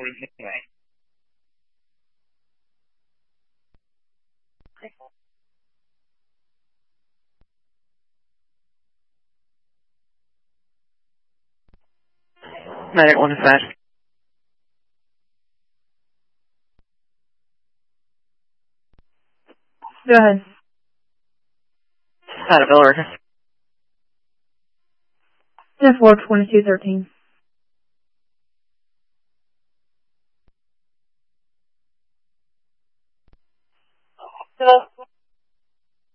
anyway. Medic 1-5. Go ahead. Out of Billerica. 10-4, 2213.